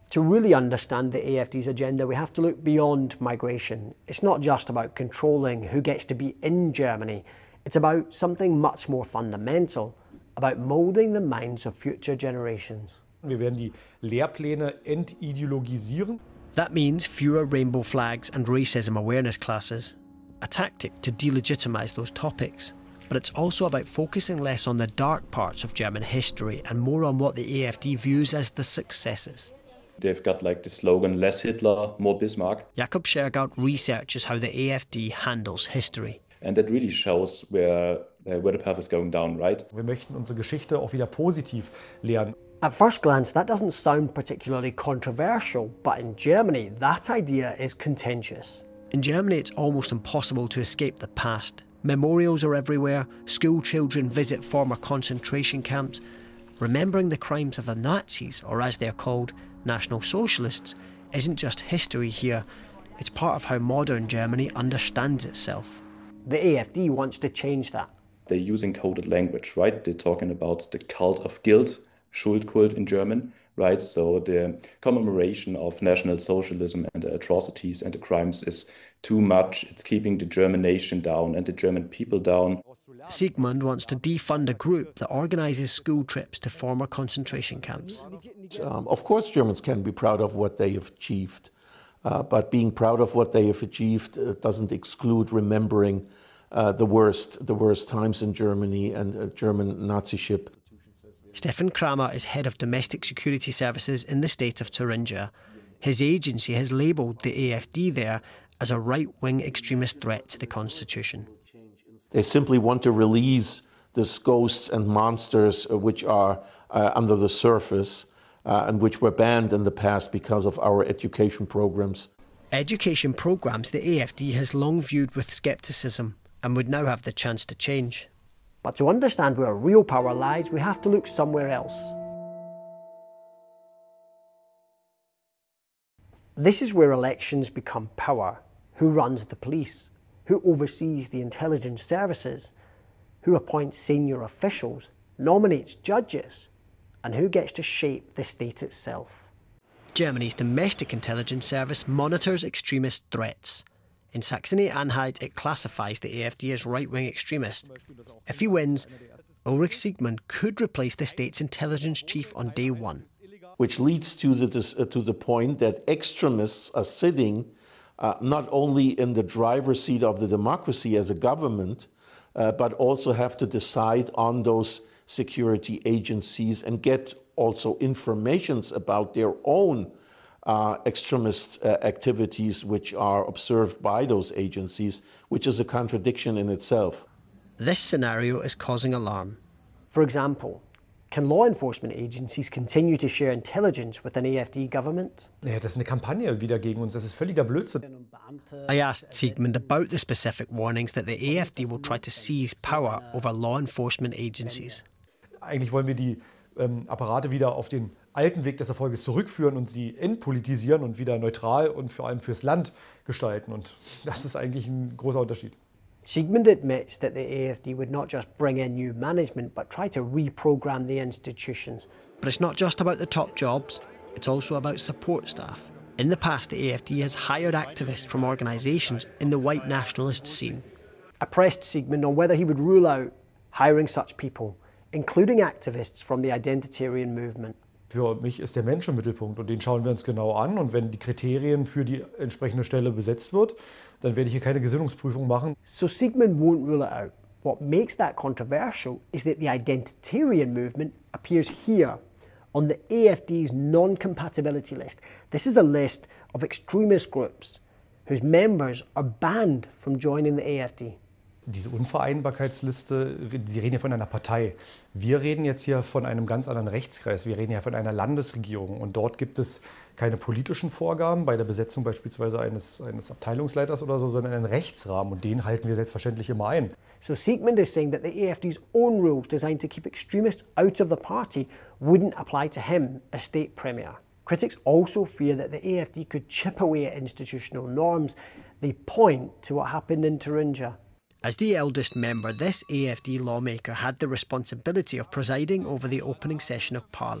To really understand the AfD's agenda, we have to look beyond migration. It's not just about controlling who gets to be in Germany. It's about something much more fundamental, about moulding the minds of future generations. Wir werden die Lehrpläne entideologisieren. That means fewer rainbow flags and racism awareness classes, a tactic to delegitimise those topics. But it's also about focusing less on the dark parts of German history and more on what the AfD views as the successes. They've got like the slogan, less Hitler, more Bismarck. Jakob Schergaut researches how the AfD handles history. And that really shows where the path is going down, right? Wir möchten unsere Geschichte auch wieder positiv lernen. At first glance, that doesn't sound particularly controversial, but in Germany, that idea is contentious. In Germany, it's almost impossible to escape the past. Memorials are everywhere, school children visit former concentration camps. Remembering the crimes of the Nazis, or as they're called, National Socialists, isn't just history here, it's part of how modern Germany understands itself. The AfD wants to change that. They're using coded language, right? They're talking about the cult of guilt, Schuldkult in German, right? So the commemoration of National Socialism and the atrocities and the crimes is too much. It's keeping the German nation down and the German people down. Sigmund wants to defund a group that organises school trips to former concentration camps. Of course, Germans can be proud of what they have achieved, but being proud of what they have achieved doesn't exclude remembering the worst times in Germany and German Naziship. Stefan Kramer is head of domestic security services in the state of Thuringia. His agency has labelled the AfD there as a right-wing extremist threat to the constitution. They simply want to release these ghosts and monsters which are under the surface and which were banned in the past because of our education programs. Education programs the AfD has long viewed with scepticism and would now have the chance to change. But to understand where real power lies, we have to look somewhere else. This is where elections become power. Who runs the police? Who oversees the intelligence services? Who appoints senior officials, nominates judges? And who gets to shape the state itself? Germany's domestic intelligence service monitors extremist threats. In Saxony-Anhalt, it classifies the AfD as right-wing extremist. If he wins, Ulrich Sigmund could replace the state's intelligence chief on day one. Which leads to the point that extremists are sitting not only in the driver's seat of the democracy as a government, but also have to decide on those security agencies and get also informations about their own extremist activities which are observed by those agencies, which is a contradiction in itself. This scenario is causing alarm. For example, can law enforcement agencies continue to share intelligence with an AfD government? Naja, das ist eine Kampagne wieder gegen uns. Das ist völliger Blödsinn. I asked Sigmund about the specific warnings that the AfD will try to seize power over law enforcement agencies. Eigentlich wollen wir die Apparate wieder auf den alten Weg des Erfolges zurückführen und sie entpolitisieren und wieder neutral und vor allem fürs Land gestalten. Und das ist eigentlich ein großer Unterschied. Sigmund admits that the AfD would not just bring in new management, but try to reprogram the institutions. But it's not just about the top jobs, it's also about support staff. In the past, the AfD has hired activists from organisations in the white nationalist scene. I pressed Sigmund on whether he would rule out hiring such people, including activists from the identitarian movement. Für mich ist der Mensch im Mittelpunkt und den schauen wir uns genau an. Und wenn die Kriterien für die entsprechende Stelle besetzt wird, dann werde ich hier keine Gesinnungsprüfung machen. So Sigmund won't rule it out. What makes that controversial is that the identitarian movement appears here on the AfD's non-compatibility list. This is a list of extremist groups whose members are banned from joining the AfD. Diese Unvereinbarkeitsliste, Sie reden ja von einer Partei. Wir reden jetzt hier von einem ganz anderen Rechtskreis. Wir reden ja von einer Landesregierung. Und dort gibt es keine politischen Vorgaben bei der Besetzung beispielsweise eines Abteilungsleiters oder so, sondern einen Rechtsrahmen. Und den halten wir selbstverständlich immer ein. So Sigmund is saying that the AfD's own rules designed to keep extremists out of the party wouldn't apply to him as state premier. Critics also fear that the AfD could chip away at institutional norms. They point to what happened in Thuringia. As the eldest member, this AfD lawmaker had the responsibility of presiding over the opening session of Parliament.